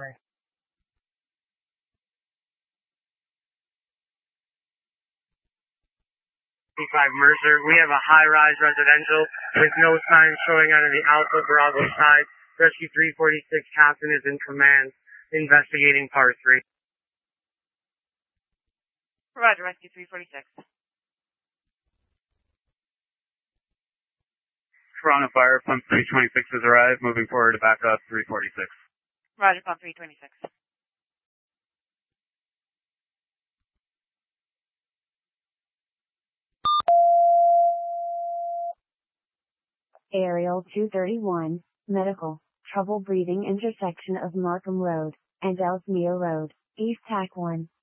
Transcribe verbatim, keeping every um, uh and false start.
three. five Mercer. We have a high-rise residential with no signs showing on the Alpha Bravo side. Rescue three forty-six Captain is in command, investigating par three. Roger, Rescue three forty-six. Toronto Fire, Pump three twenty-six has arrived, moving forward to back up three forty-six. Roger, Pump three twenty-six. Aerial two thirty-one, medical, trouble breathing intersection of Markham Road and Ellesmere Road, East Tack one.